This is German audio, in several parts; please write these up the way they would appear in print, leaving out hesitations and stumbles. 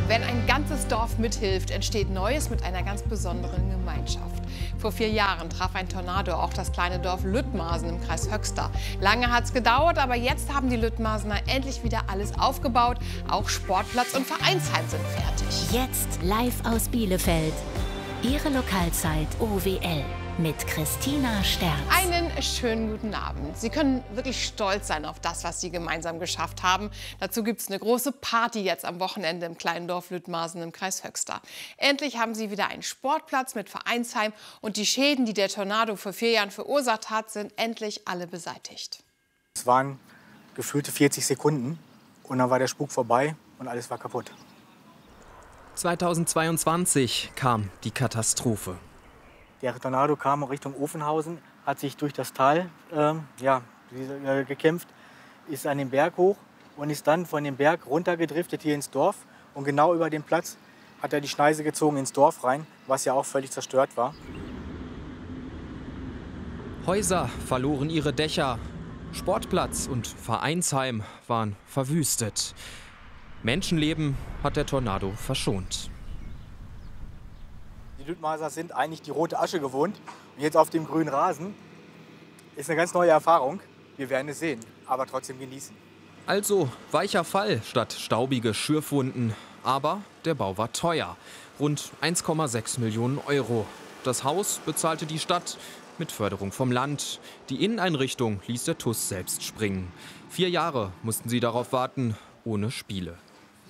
Wenn ein ganzes Dorf mithilft, entsteht Neues mit einer ganz besonderen Gemeinschaft. Vor 4 Jahren traf ein Tornado auch das kleine Dorf Lüttmarsen im Kreis Höxter. Lange hat es gedauert, aber jetzt haben die Lüttmarsener endlich wieder alles aufgebaut. Auch Sportplatz und Vereinsheim sind fertig. Jetzt live aus Bielefeld. Ihre Lokalzeit OWL mit Christina Sterz. Einen schönen guten Abend. Sie können wirklich stolz sein auf das, was Sie gemeinsam geschafft haben. Dazu gibt es eine große Party jetzt am Wochenende im kleinen Dorf Lüttmarsen im Kreis Höxter. Endlich haben Sie wieder einen Sportplatz mit Vereinsheim und die Schäden, die der Tornado vor 4 Jahren verursacht hat, sind endlich alle beseitigt. Es waren gefühlte 40 Sekunden und dann war der Spuk vorbei und alles war kaputt. 2022 kam die Katastrophe. Der Tornado kam Richtung Ofenhausen, hat sich durch das Tal gekämpft, ist an den Berg hoch und ist dann von dem Berg runtergedriftet hier ins Dorf. Und genau über den Platz hat er die Schneise gezogen ins Dorf rein, was ja auch völlig zerstört war. Häuser verloren ihre Dächer, Sportplatz und Vereinsheim waren verwüstet. Menschenleben hat der Tornado verschont. Die Lüttmarser sind eigentlich die rote Asche gewohnt. Und jetzt auf dem grünen Rasen ist eine ganz neue Erfahrung. Wir werden es sehen, aber trotzdem genießen. Also weicher Fall statt staubige Schürfwunden. Aber der Bau war teuer. Rund 1,6 Millionen Euro. Das Haus bezahlte die Stadt mit Förderung vom Land. Die Inneneinrichtung ließ der TuS selbst springen. 4 Jahre mussten sie darauf warten, ohne Spiele.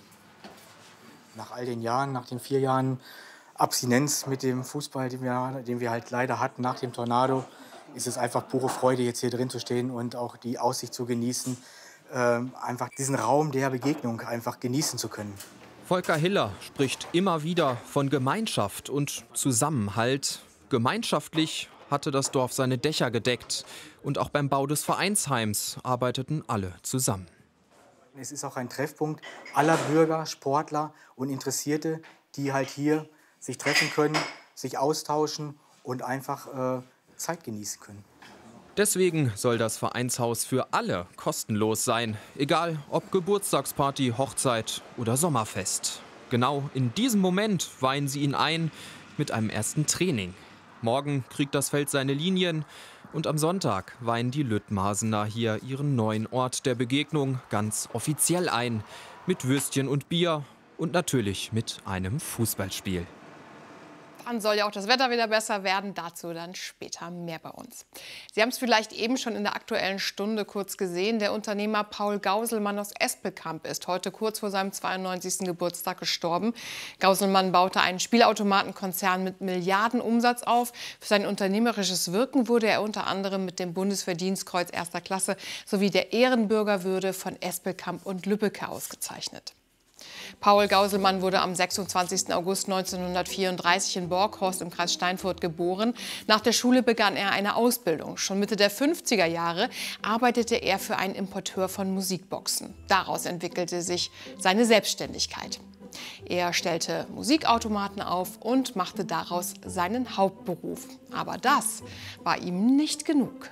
Nach all den Jahren, nach den 4 Jahren Abstinenz mit dem Fußball, den wir halt leider hatten nach dem Tornado, ist es einfach pure Freude, jetzt hier drin zu stehen und auch die Aussicht zu genießen, einfach diesen Raum der Begegnung einfach genießen zu können. Volker Hiller spricht immer wieder von Gemeinschaft und Zusammenhalt. Gemeinschaftlich hatte das Dorf seine Dächer gedeckt und auch beim Bau des Vereinsheims arbeiteten alle zusammen. Es ist auch ein Treffpunkt aller Bürger, Sportler und Interessierte, die halt hier sich treffen können, sich austauschen und einfach Zeit genießen können. Deswegen soll das Vereinshaus für alle kostenlos sein, egal ob Geburtstagsparty, Hochzeit oder Sommerfest. Genau in diesem Moment weihen sie ihn ein mit einem ersten Training. Morgen kriegt das Feld seine Linien und am Sonntag weihen die Lüttmarsener hier ihren neuen Ort der Begegnung ganz offiziell ein. Mit Würstchen und Bier und natürlich mit einem Fußballspiel. Dann soll ja auch das Wetter wieder besser werden. Dazu dann später mehr bei uns. Sie haben es vielleicht eben schon in der Aktuellen Stunde kurz gesehen. Der Unternehmer Paul Gauselmann aus Espelkamp ist heute kurz vor seinem 92. Geburtstag gestorben. Gauselmann baute einen Spielautomatenkonzern mit Milliardenumsatz auf. Für sein unternehmerisches Wirken wurde er unter anderem mit dem Bundesverdienstkreuz 1. Klasse sowie der Ehrenbürgerwürde von Espelkamp und Lübbecke ausgezeichnet. Paul Gauselmann wurde am 26. August 1934 in Borghorst im Kreis Steinfurt geboren. Nach der Schule begann er eine Ausbildung. Schon Mitte der 50er Jahre arbeitete er für einen Importeur von Musikboxen. Daraus entwickelte sich seine Selbstständigkeit. Er stellte Musikautomaten auf und machte daraus seinen Hauptberuf. Aber das war ihm nicht genug.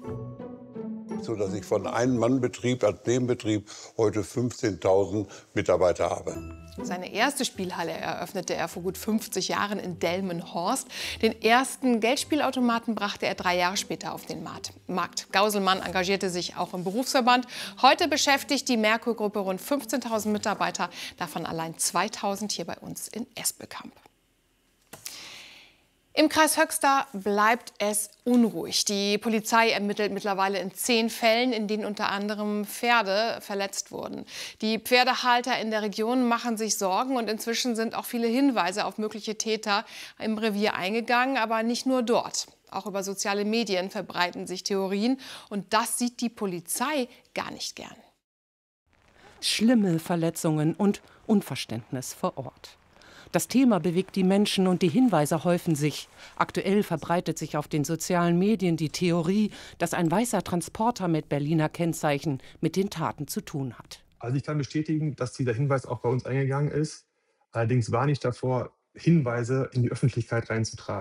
So dass ich von einem Mannbetrieb als Nebenbetrieb heute 15.000 Mitarbeiter habe. Seine erste Spielhalle eröffnete er vor gut 50 Jahren in Delmenhorst. Den ersten Geldspielautomaten brachte er 3 Jahre später auf den Markt. Gauselmann engagierte sich auch im Berufsverband. Heute beschäftigt die Merkur-Gruppe rund 15.000 Mitarbeiter, davon allein 2.000 hier bei uns in Espelkamp. Im Kreis Höxter bleibt es unruhig. Die Polizei ermittelt mittlerweile in 10 Fällen, in denen unter anderem Pferde verletzt wurden. Die Pferdehalter in der Region machen sich Sorgen und inzwischen sind auch viele Hinweise auf mögliche Täter im Revier eingegangen, aber nicht nur dort. Auch über soziale Medien verbreiten sich Theorien und das sieht die Polizei gar nicht gern. Schlimme Verletzungen und Unverständnis vor Ort. Das Thema bewegt die Menschen und die Hinweise häufen sich. Aktuell verbreitet sich auf den sozialen Medien die Theorie, dass ein weißer Transporter mit Berliner Kennzeichen mit den Taten zu tun hat. Also ich kann bestätigen, dass dieser Hinweis auch bei uns eingegangen ist. Allerdings war nicht davor, Hinweise in die Öffentlichkeit reinzutragen.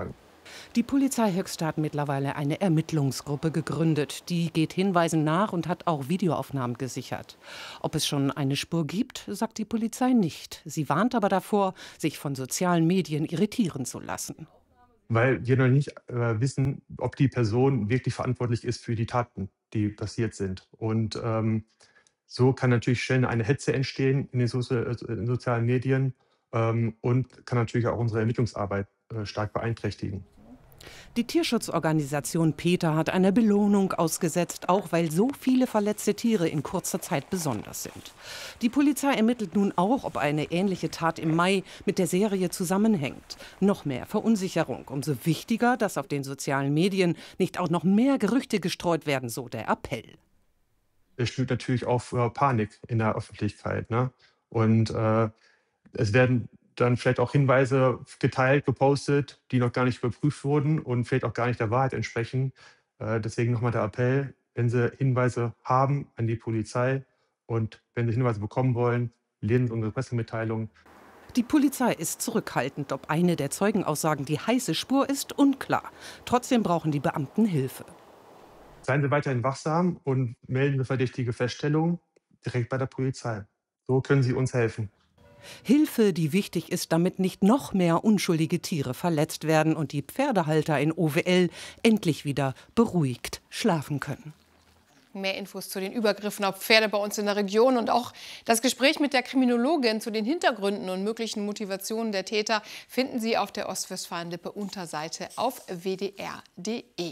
Die Polizei Höxter hat mittlerweile eine Ermittlungsgruppe gegründet. Die geht Hinweisen nach und hat auch Videoaufnahmen gesichert. Ob es schon eine Spur gibt, sagt die Polizei nicht. Sie warnt aber davor, sich von sozialen Medien irritieren zu lassen. Weil wir noch nicht wissen, ob die Person wirklich verantwortlich ist für die Taten, die passiert sind. Und so kann natürlich schnell eine Hetze entstehen in den sozialen Medien und kann natürlich auch unsere Ermittlungsarbeit stark beeinträchtigen. Die Tierschutzorganisation PETA hat eine Belohnung ausgesetzt, auch weil so viele verletzte Tiere in kurzer Zeit besonders sind. Die Polizei ermittelt nun auch, ob eine ähnliche Tat im Mai mit der Serie zusammenhängt. Noch mehr Verunsicherung. Umso wichtiger, dass auf den sozialen Medien nicht auch noch mehr Gerüchte gestreut werden, so der Appell. Es stößt natürlich auf Panik in der Öffentlichkeit, ne? Und es werden dann vielleicht auch Hinweise geteilt, gepostet, die noch gar nicht überprüft wurden und vielleicht auch gar nicht der Wahrheit entsprechen. Deswegen nochmal der Appell, wenn Sie Hinweise haben, an die Polizei und wenn Sie Hinweise bekommen wollen, lesen Sie unsere Pressemitteilung. Die Polizei ist zurückhaltend. Ob eine der Zeugenaussagen die heiße Spur ist, unklar. Trotzdem brauchen die Beamten Hilfe. Seien Sie weiterhin wachsam und melden Sie verdächtige Feststellungen direkt bei der Polizei. So können Sie uns helfen. Hilfe, die wichtig ist, damit nicht noch mehr unschuldige Tiere verletzt werden und die Pferdehalter in OWL endlich wieder beruhigt schlafen können. Mehr Infos zu den Übergriffen auf Pferde bei uns in der Region und auch das Gespräch mit der Kriminologin zu den Hintergründen und möglichen Motivationen der Täter finden Sie auf der Ostwestfalen-Lippe-Unterseite auf wdr.de.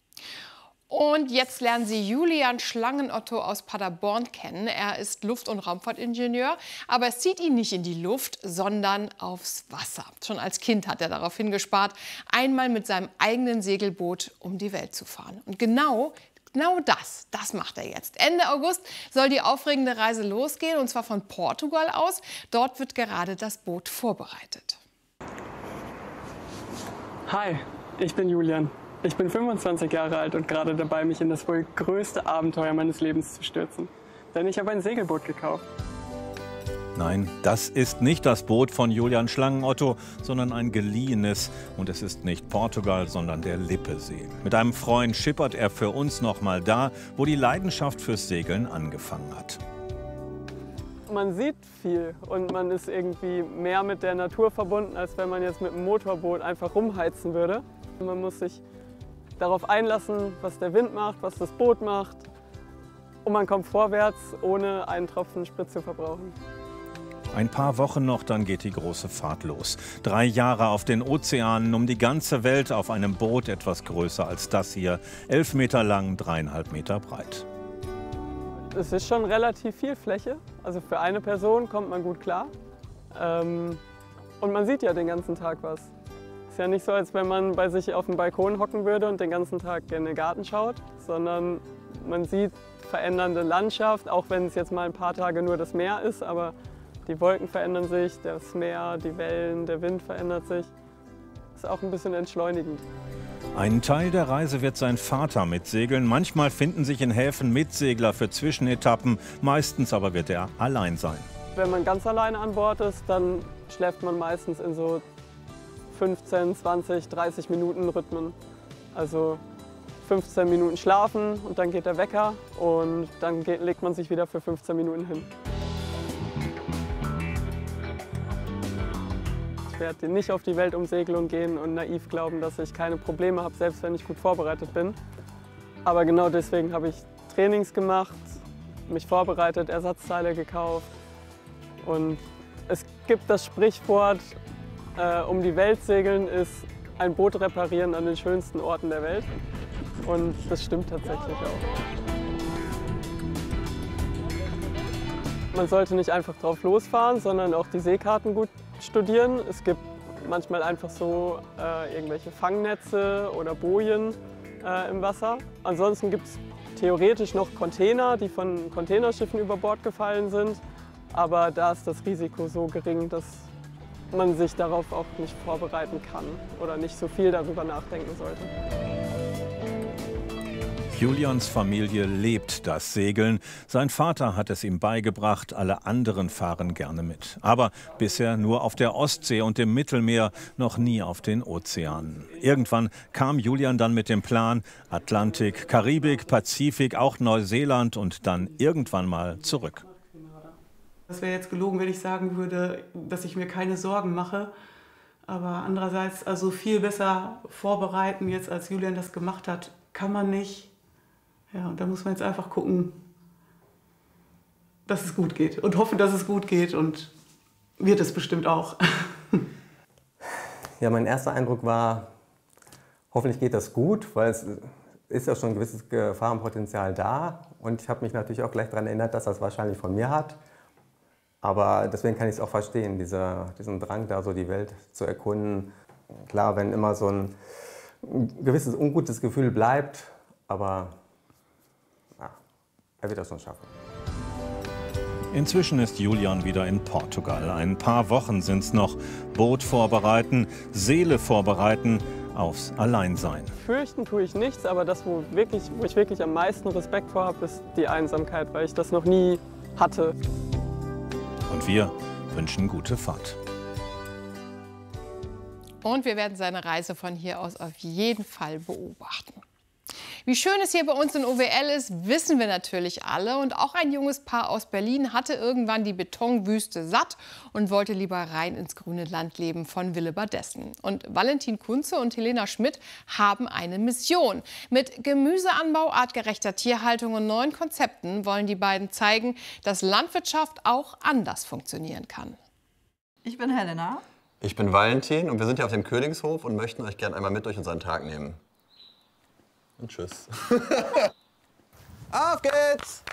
Und jetzt lernen Sie Julian Schlangenotto aus Paderborn kennen. Er ist Luft- und Raumfahrtingenieur, aber es zieht ihn nicht in die Luft, sondern aufs Wasser. Schon als Kind hat er darauf hingespart, einmal mit seinem eigenen Segelboot um die Welt zu fahren. Und genau das macht er jetzt. Ende August soll die aufregende Reise losgehen, und zwar von Portugal aus. Dort wird gerade das Boot vorbereitet. Hi, ich bin Julian. Ich bin 25 Jahre alt und gerade dabei, mich in das wohl größte Abenteuer meines Lebens zu stürzen. Denn ich habe ein Segelboot gekauft. Nein, das ist nicht das Boot von Julian Schlangenotto, sondern ein geliehenes. Und es ist nicht Portugal, sondern der Lippesee. Mit einem Freund schippert er für uns noch mal da, wo die Leidenschaft fürs Segeln angefangen hat. Man sieht viel und man ist irgendwie mehr mit der Natur verbunden, als wenn man jetzt mit einem Motorboot einfach rumheizen würde. Man muss sich darauf einlassen, was der Wind macht, was das Boot macht. Und man kommt vorwärts, ohne einen Tropfen Sprit zu verbrauchen. Ein paar Wochen noch, dann geht die große Fahrt los. 3 Jahre auf den Ozeanen, um die ganze Welt auf einem Boot etwas größer als das hier. 11 Meter lang, 3,5 Meter breit. Es ist schon relativ viel Fläche. Also für eine Person kommt man gut klar. Und man sieht ja den ganzen Tag was. Ist ja nicht so, als wenn man bei sich auf dem Balkon hocken würde und den ganzen Tag in den Garten schaut, sondern man sieht verändernde Landschaft, auch wenn es jetzt mal ein paar Tage nur das Meer ist, aber die Wolken verändern sich, das Meer, die Wellen, der Wind verändert sich. Ist auch ein bisschen entschleunigend. Einen Teil der Reise wird sein Vater mitsegeln. Manchmal finden sich in Häfen Mitsegler für Zwischenetappen, meistens aber wird er allein sein. Wenn man ganz alleine an Bord ist, dann schläft man meistens in so 15, 20, 30 Minuten Rhythmen. Also 15 Minuten schlafen und dann geht der Wecker und dann legt man sich wieder für 15 Minuten hin. Ich werde nicht auf die Weltumsegelung gehen und naiv glauben, dass ich keine Probleme habe, selbst wenn ich gut vorbereitet bin. Aber genau deswegen habe ich Trainings gemacht, mich vorbereitet, Ersatzteile gekauft. Und es gibt das Sprichwort, um die Welt segeln ist ein Boot reparieren an den schönsten Orten der Welt. Und das stimmt tatsächlich auch. Man sollte nicht einfach drauf losfahren, sondern auch die Seekarten gut studieren. Es gibt manchmal einfach so irgendwelche Fangnetze oder Bojen im Wasser. Ansonsten gibt es theoretisch noch Container, die von Containerschiffen über Bord gefallen sind. Aber da ist das Risiko so gering, dass man sich darauf auch nicht vorbereiten kann oder nicht so viel darüber nachdenken sollte. Julians Familie lebt das Segeln. Sein Vater hat es ihm beigebracht, alle anderen fahren gerne mit. Aber bisher nur auf der Ostsee und im Mittelmeer, noch nie auf den Ozeanen. Irgendwann kam Julian dann mit dem Plan, Atlantik, Karibik, Pazifik, auch Neuseeland und dann irgendwann mal zurück. Das wäre jetzt gelogen, wenn ich sagen würde, dass ich mir keine Sorgen mache. Aber andererseits, also viel besser vorbereiten, jetzt als Julian das gemacht hat, kann man nicht. Ja, und da muss man jetzt einfach gucken, dass es gut geht und hoffen, dass es gut geht und wird es bestimmt auch. Ja, mein erster Eindruck war, hoffentlich geht das gut, weil es ist ja schon ein gewisses Gefahrenpotenzial da und ich habe mich natürlich auch gleich daran erinnert, dass das wahrscheinlich von mir hat. Aber deswegen kann ich es auch verstehen, diesen Drang da so die Welt zu erkunden. Klar, wenn immer so ein gewisses ungutes Gefühl bleibt, aber ja, er wird das schon schaffen. Inzwischen ist Julian wieder in Portugal. Ein paar Wochen sind es noch. Boot vorbereiten, Seele vorbereiten aufs Alleinsein. Fürchten tue ich nichts, aber das, wo ich wirklich am meisten Respekt vor habe, ist die Einsamkeit, weil ich das noch nie hatte. Und wir wünschen gute Fahrt. Und wir werden seine Reise von hier aus auf jeden Fall beobachten. Wie schön es hier bei uns in OWL ist, wissen wir natürlich alle. Und auch ein junges Paar aus Berlin hatte irgendwann die Betonwüste satt und wollte lieber rein ins grüne Land leben von Willebadessen. Und Valentin Kunze und Helena Schmidt haben eine Mission. Mit Gemüseanbau, artgerechter Tierhaltung und neuen Konzepten wollen die beiden zeigen, dass Landwirtschaft auch anders funktionieren kann. Ich bin Helena. Ich bin Valentin und wir sind hier auf dem Königshof und möchten euch gerne einmal mit durch unseren Tag nehmen. Und tschüss. Auf geht's!